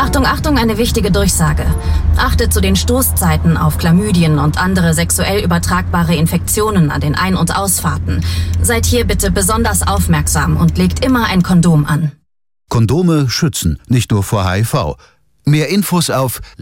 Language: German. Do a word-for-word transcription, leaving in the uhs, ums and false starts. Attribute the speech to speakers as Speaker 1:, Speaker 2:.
Speaker 1: Achtung, Achtung, eine wichtige Durchsage. Achtet zu den Stoßzeiten auf Chlamydien und andere sexuell übertragbare Infektionen an den Ein- und Ausfahrten. Seid hier bitte besonders aufmerksam und legt immer ein Kondom an.
Speaker 2: Kondome schützen, nicht nur vor H I V. Mehr Infos auf